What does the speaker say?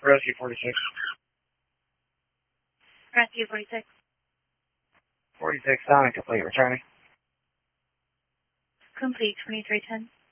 Rescue 46. Rescue 46. 46, sounding complete, returning. Complete 2310.